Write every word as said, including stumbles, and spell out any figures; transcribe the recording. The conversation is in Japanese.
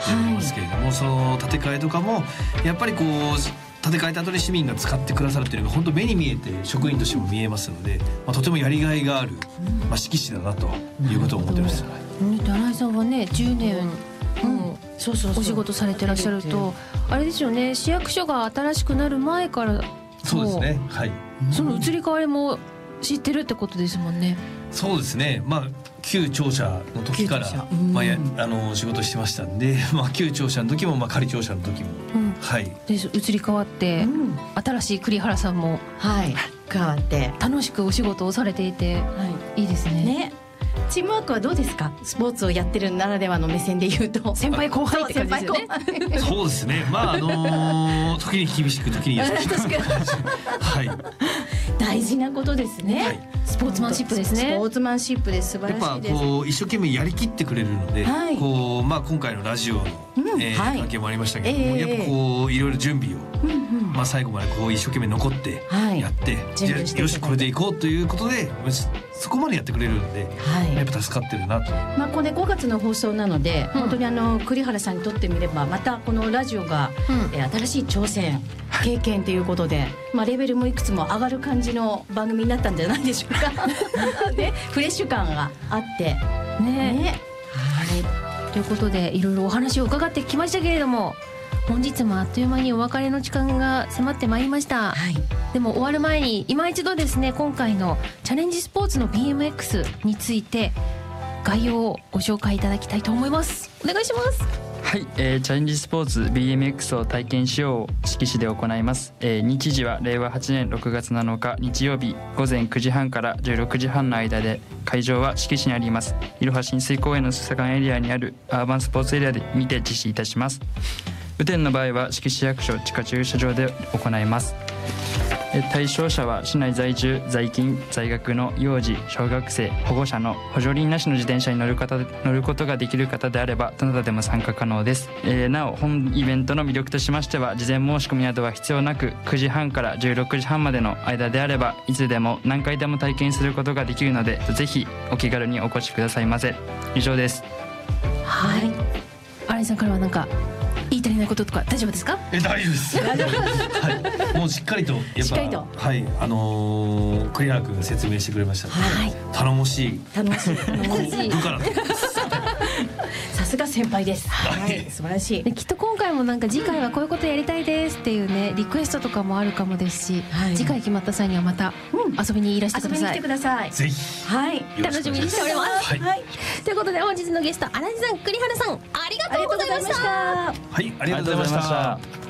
いますけれども、はい、その建て替えとかもやっぱりこう建て替えた後に市民が使ってくださるというのが本当目に見えて職員としても見えますので、まあ、とてもやりがいがある、まあ、色紙だなということを思っています。 新井さんはねじゅうねん、うん、そうそうそうお仕事されてらっしゃるとあれですよね、市役所が新しくなる前からそうですね、はい、 その移り変わりも知ってるってことですもんね。 そうですね、まあ旧庁舎の時から、まあ、やあの仕事してましたんで、まあ、旧庁舎の時も、まあ、仮庁舎の時も、うん、はい、 で移り変わって、うん、新しい栗原さんも、 はい、加わって楽しくお仕事をされていて、はい、いいですね。 ね、チームワークはどうですか？スポーツをやってるならではの目線で言うと先輩後輩って感じですよね。 そうですね、まああのー、時に厳しく時に優しくはい、 大事なことですね、はい、 スポーツマンシップですね。 スポーツマンシップです。素晴らしいです。 やっぱこう一生懸命やりきってくれるので、はい、こうまあ、今回のラジオの、うんえーはい、関係もありましたけども、えー、やっぱこういろいろ準備を、うんうんまあ、最後までこう一生懸命残ってやって、はい、じゃあよしこれでいこうということでそこまでやってくれるので、はい、やっぱ助かってるなと。 まあ、これごがつの放送なので、うん、本当にあの栗原さんにとってみればまたこのラジオが、うんえー、新しい挑戦経験ということで、まあ、レベルもいくつも上がる感じの番組になったんじゃないでしょうか、ね、フレッシュ感があってね。ねはい、ということでいろいろお話を伺ってきましたけれども、本日もあっという間にお別れの時間が迫ってまいりました、はい、でも終わる前に今一度ですね、今回のチャレンジスポーツの ビーエムエックス について概要をご紹介いただきたいと思います。お願いします。 はい、えー、チャレンジスポーツ ビーエムエックス を体験しようを色紙で行います、えー、日時はれいわはちねんろくがつなのか日曜日ごぜんくじはんからじゅうろくじはんの間で、会場は色紙にありますいろは浸水公園の須坂エリアにあるアーバンスポーツエリアでにて実施いたします。雨天の場合は敷市役所地下駐車場で行います。対象者は市内在住在勤在学の幼児小学生保護者の補助輪なしの自転車に乗る方乗ることができる方であればどなたでも参加可能です、えー、なお本イベントの魅力としましては、事前申し込みなどは必要なくくじはんからじゅうろくじはんまでの間であればいつでも何回でも体験することができるので、ぜひお気軽にお越しくださいませ。以上です。 はい、新井さんからは何か言い足りないこととか大丈夫ですか？ え大丈夫です、はい、もうしっかりとやっぱしっかりとはいあのー、栗原君が説明してくれましたので、はい、頼もしい頼もしい頼もしい部下だとさすが先輩です、はい、素晴らしい。 きっと今回もなんか次回はこういうことやりたいですっていうねリクエストとかもあるかもですし、はい、次回決まった際にはまた遊びにいらしてください、うん、遊びに来てください。 ぜひ、 はい、 楽しみにしております、 はいはい、 ということで本日のゲスト新井さん栗原さんありがとうございました。 はい、ありがとうございました。